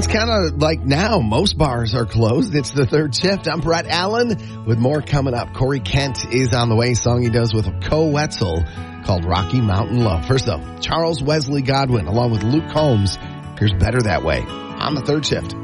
It's kind of like now. Most bars are closed. It's the third shift. I'm Brett Allen with more coming up. Corey Kent is on the way. Song he does with Co Wetzel called Rocky Mountain Love. First though, Charles Wesley Godwin along with Luke Combs. Here's Better That Way on the third shift.